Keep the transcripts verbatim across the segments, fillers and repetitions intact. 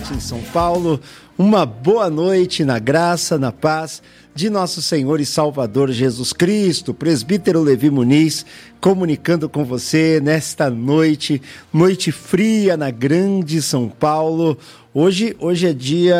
noite em São Paulo, uma boa noite na graça, na paz de nosso Senhor e Salvador Jesus Cristo. Presbítero Levi Muniz comunicando com você nesta noite, noite fria na grande São Paulo. Hoje, hoje é dia...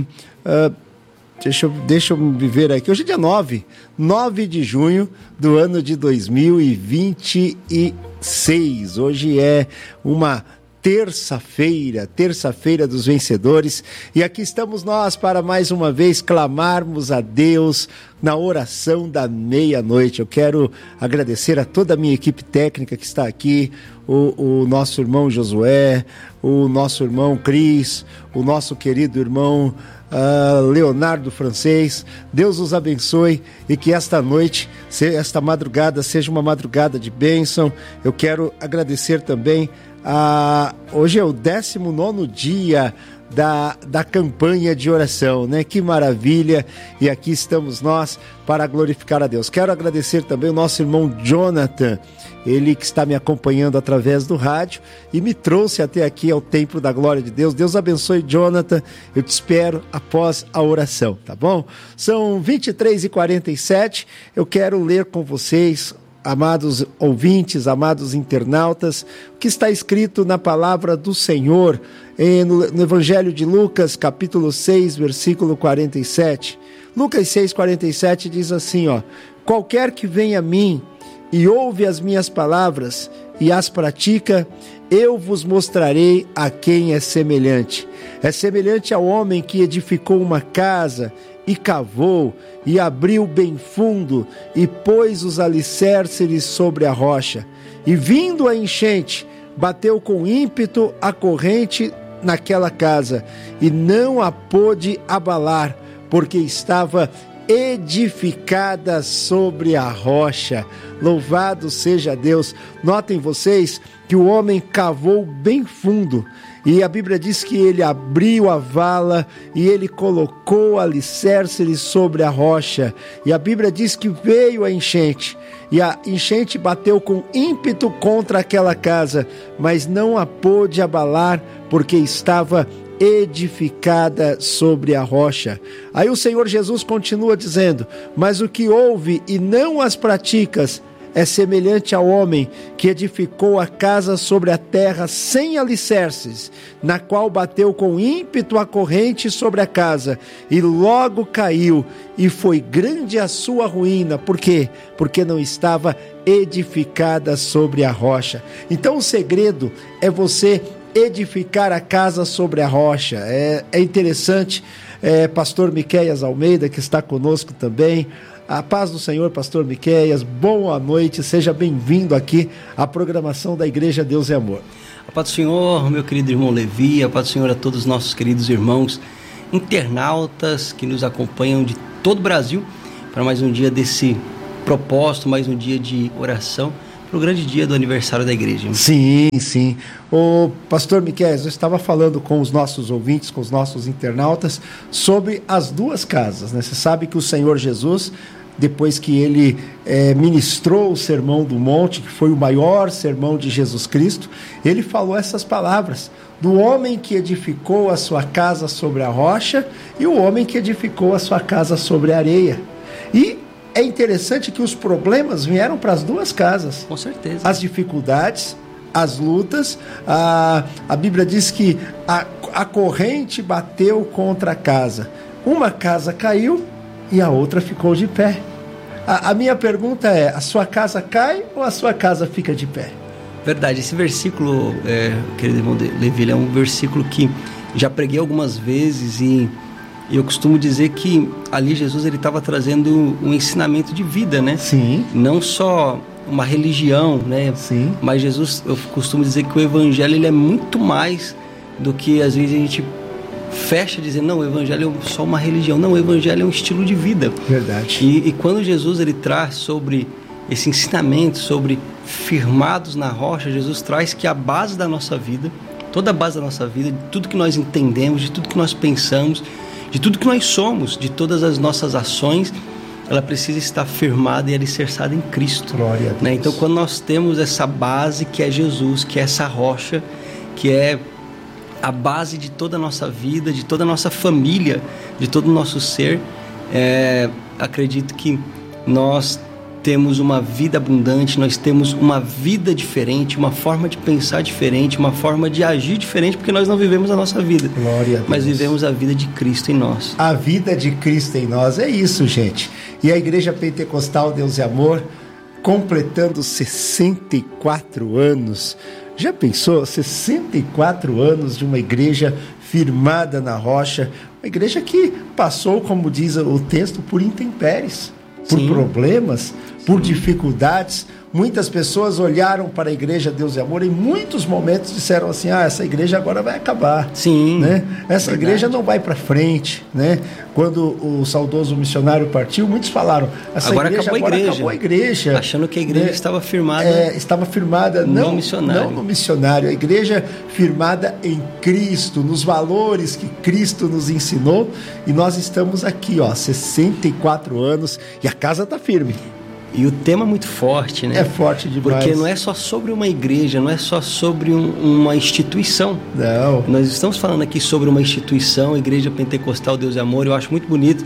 Uh, deixa, eu, deixa eu me ver aqui, hoje é dia nove, nove de junho do ano de dois mil e vinte e seis. Hoje é uma... terça-feira, terça-feira dos vencedores, e aqui estamos nós para mais uma vez clamarmos a Deus na oração da meia-noite. Eu quero agradecer a toda a minha equipe técnica que está aqui, o, o nosso irmão Josué, o nosso irmão Cris, o nosso querido irmão uh, Leonardo Francês. Deus os abençoe e que esta noite, esta madrugada seja uma madrugada de bênção. Eu quero agradecer também Ah, hoje é o décimo nono dia da, da campanha de oração, né? Que maravilha! E aqui estamos nós para glorificar a Deus. Quero agradecer também o nosso irmão Jonathan, ele que está me acompanhando através do rádio e me trouxe até aqui ao Templo da Glória de Deus. Deus abençoe, Jonathan. Eu te espero após a oração, tá bom? São vinte e três e quarenta e sete. Eu quero ler com vocês, amados ouvintes, amados internautas, o que está escrito na palavra do Senhor, no, no Evangelho de Lucas, capítulo seis, versículo quarenta e sete. Lucas seis, quarenta e sete diz assim, ó: qualquer que vem a mim e ouve as minhas palavras e as pratica, eu vos mostrarei a quem é semelhante. É semelhante ao homem que edificou uma casa e cavou, e abriu bem fundo, e pôs os alicerces sobre a rocha. E vindo a enchente, bateu com ímpeto a corrente naquela casa, e não a pôde abalar, porque estava edificada sobre a rocha. Louvado seja Deus. Notem vocês que o homem cavou bem fundo, e a Bíblia diz que ele abriu a vala e ele colocou alicerces sobre a rocha. E a Bíblia diz que veio a enchente, e a enchente bateu com ímpeto contra aquela casa, mas não a pôde abalar, porque estava edificada sobre a rocha. Aí o Senhor Jesus continua dizendo: mas o que ouve e não as praticas é semelhante ao homem que edificou a casa sobre a terra sem alicerces, na qual bateu com ímpeto a corrente sobre a casa, e logo caiu, e foi grande a sua ruína. Por quê? Porque não estava edificada sobre a rocha. Então o segredo é você edificar a casa sobre a rocha. É, é interessante, é, pastor Miqueias Almeida, que está conosco também. A paz do Senhor, pastor Miqueias, boa noite, seja bem-vindo aqui à programação da Igreja Deus é Amor. A paz do Senhor, meu querido irmão Levi, a paz do Senhor a todos os nossos queridos irmãos internautas que nos acompanham de todo o Brasil, para mais um dia desse propósito, mais um dia de oração, para o grande dia do aniversário da igreja. Sim, sim. O pastor Miqueias, eu estava falando com os nossos ouvintes, com os nossos internautas, sobre as duas casas, né? Você sabe que o Senhor Jesus, depois que ele é, ministrou o Sermão do Monte, que foi o maior sermão de Jesus Cristo, ele falou essas palavras: do homem que edificou a sua casa sobre a rocha e o homem que edificou a sua casa sobre a areia. E é interessante que os problemas vieram para as duas casas. Com certeza. As dificuldades, as lutas. A, a Bíblia diz que a, a corrente bateu contra a casa. Uma casa caiu e a outra ficou de pé. A, a minha pergunta é: a sua casa cai ou a sua casa fica de pé? Verdade. Esse versículo, é, querido irmão Levi, é um versículo que já preguei algumas vezes, e eu costumo dizer que ali Jesus ele estava trazendo um ensinamento de vida, né? Sim. Não só uma religião, né? Sim. Mas Jesus, eu costumo dizer que o evangelho ele é muito mais do que às vezes a gente fecha dizendo, não, o evangelho é só uma religião. Não, o evangelho é um estilo de vida. Verdade. E, e quando Jesus ele traz sobre esse ensinamento, sobre firmados na rocha, Jesus traz que a base da nossa vida, toda a base da nossa vida, de tudo que nós entendemos, de tudo que nós pensamos, de tudo que nós somos, de todas as nossas ações, ela precisa estar firmada e alicerçada em Cristo. Glória a Deus. Né? Então, quando nós temos essa base que é Jesus, que é essa rocha, que é a base de toda a nossa vida, de toda a nossa família, de todo o nosso ser. É, acredito que nós temos uma vida abundante, nós temos uma vida diferente, uma forma de pensar diferente, uma forma de agir diferente, porque nós não vivemos a nossa vida, Glória a Deus. mas vivemos a vida de Cristo em nós. A vida de Cristo em nós, é isso, gente. E a Igreja Pentecostal Deus e Amor, completando sessenta e quatro anos. Já pensou? sessenta e quatro anos de uma igreja firmada na rocha, uma igreja que passou, como diz o texto, por intempéries, por Sim. problemas, por Sim. dificuldades. Muitas pessoas olharam para a Igreja Deus e Amor e em muitos momentos disseram assim, ah, essa igreja agora vai acabar. Sim, né? Essa verdade. igreja não vai para frente. Né? Quando o saudoso missionário partiu, muitos falaram, essa agora igreja acabou agora a igreja. acabou a igreja. Achando que a igreja né? estava firmada, é, estava firmada não, no missionário. não no missionário, a igreja firmada em Cristo, nos valores que Cristo nos ensinou, e nós estamos aqui, ó, sessenta e quatro anos, e a casa está firme. E o tema é muito forte, né? É forte demais. Porque não é só sobre uma igreja, não é só sobre um, uma instituição. Não. Nós estamos falando aqui sobre uma instituição, a Igreja Pentecostal Deus e Amor. Eu acho muito bonito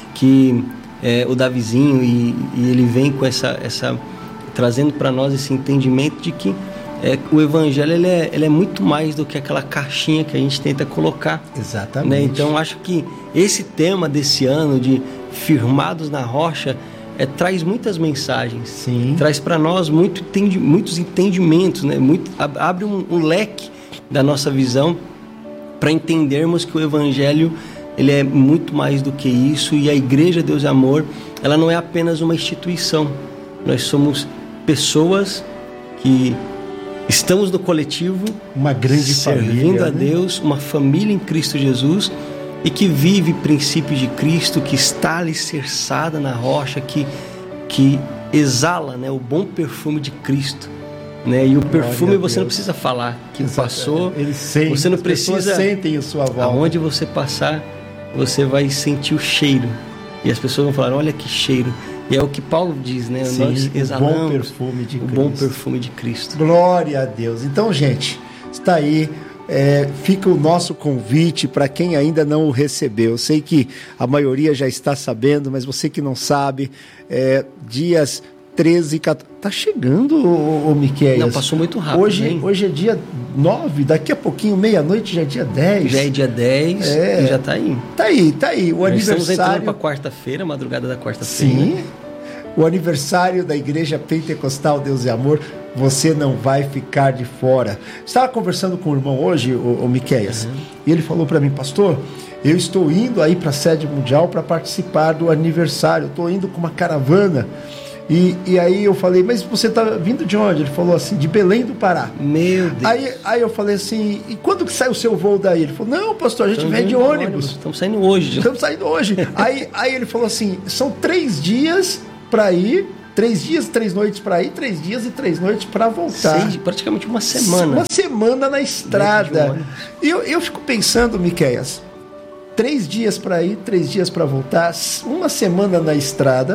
que é, o Davizinho, e, e ele vem com essa, essa trazendo para nós esse entendimento de que é, o Evangelho ele é, ele é muito mais do que aquela caixinha que a gente tenta colocar. Exatamente. Né? Então, acho que esse tema desse ano de firmados na rocha, É, traz muitas mensagens, Sim. traz para nós muito entendi, muitos entendimentos, né? muito, abre um, um leque da nossa visão para entendermos que o Evangelho ele é muito mais do que isso, e a Igreja Deus e Amor, ela não é apenas uma instituição, nós somos pessoas que estamos no coletivo, uma grande servindo família, a né? Deus, uma família em Cristo Jesus, e que vive princípios de Cristo, que está alicerçada na rocha, que, que exala, né, o bom perfume de Cristo. Né? E o Glória perfume a você Deus. não precisa falar que Exato. passou, Ele sente, você não as pessoas precisa, sentem a sua volta. aonde você passar, você vai sentir o cheiro. E as pessoas vão falar, olha que cheiro. E é o que Paulo diz, né? Sim, Nós exalamos o bom perfume de o Cristo. bom perfume de Cristo. Glória a Deus. Então, gente, está aí. É, fica o nosso convite para quem ainda não o recebeu. Eu sei que a maioria já está sabendo, mas você que não sabe, é, dias treze e quatorze... Tá chegando, ô, ô Miqueias. Não, passou muito rápido. Hoje, hein? hoje é dia nove, daqui a pouquinho, meia-noite, já é dia dez. Já é dia dez É. e já está aí. Tá aí, tá aí. O Nós aniversário... estamos entrando para quarta-feira, madrugada da quarta-feira. Sim. O aniversário da Igreja Pentecostal Deus e Amor, você não vai ficar de fora. Estava conversando com o irmão hoje, o, o Miqueias, uhum. e ele falou para mim, pastor, eu estou indo aí para a sede mundial para participar do aniversário, estou indo com uma caravana. E, e aí eu falei, mas você está vindo de onde? Ele falou assim, de Belém do Pará. Meu Deus. Aí, aí eu falei assim, e quando que sai o seu voo daí? Ele falou, não, pastor, a gente vem de ônibus. Estamos saindo hoje. Estamos saindo hoje. aí, aí ele falou assim, são três dias para ir, três dias, três noites para ir, três dias e três noites para voltar. Seis, praticamente uma semana. Uma semana na estrada. E eu, eu fico pensando, Miqueias, três dias para ir, três dias para voltar, uma semana na estrada.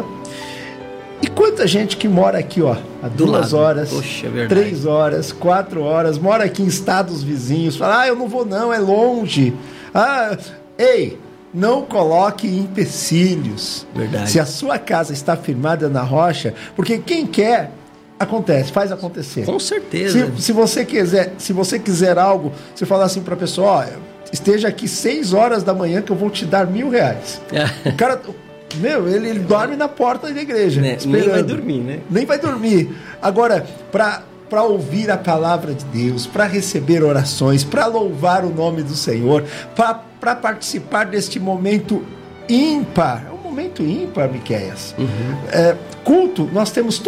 E quanta gente que mora aqui, ó, há Do duas lado. horas, Poxa, é verdade. três horas, quatro horas, mora aqui em estados vizinhos, fala, ah, eu não vou não, é longe. Ah, ei, não coloque empecilhos. Verdade. Se a sua casa está firmada na rocha, porque quem quer, acontece, faz acontecer. Com certeza. Se, se, você, quiser, se você quiser algo, você fala assim para a pessoa, ó, esteja aqui seis horas da manhã que eu vou te dar mil reais. O cara... Meu, ele, ele dorme na porta da igreja. Né? Nem vai dormir, né? Nem vai dormir. Agora, para para ouvir a palavra de Deus, para receber orações, para louvar o nome do Senhor, para participar deste momento ímpar. É um momento ímpar, Miqueias. Uhum. É, culto, nós temos